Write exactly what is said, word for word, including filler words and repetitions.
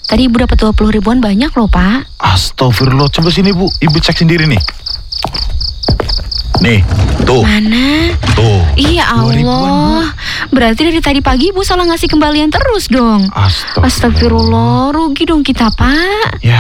Tadi Ibu dapat dua puluh ribuan banyak loh, Pak. Astagfirullah, coba sini Bu, Ibu cek sendiri nih. Nih, tuh. Mana? Tuh. Iya Allah. Berarti dari tadi pagi Ibu salah ngasih kembalian terus dong. Astagfirullah. Astagfirullah, rugi dong kita, Pak. Ya.